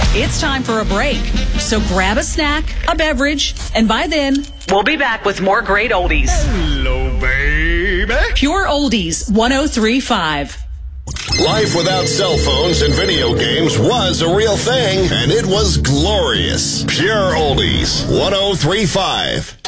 It's time for a break. So grab a snack, a beverage, and by then, we'll be back with more great oldies. Hello, baby. Pure Oldies 103.5. Life without cell phones and video games was a real thing, and it was glorious. Pure Oldies 103.5.